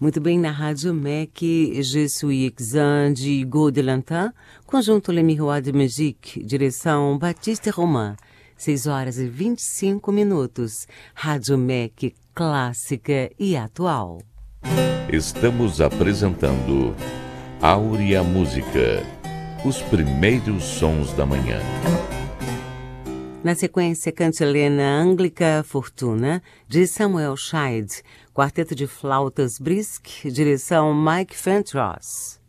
Muito bem, na Rádio MEC, Je suis exempt de Gaudelantin, conjunto Le Miroir de Musique, direção Baptiste Romain. 6h25. Rádio MEC, clássica e atual. Estamos apresentando Áurea Música, os primeiros sons da manhã. Na sequência, Cantilena Anglica Fortuna, de Samuel Scheid, quarteto de flautas Brisk, direção Mike Fentross.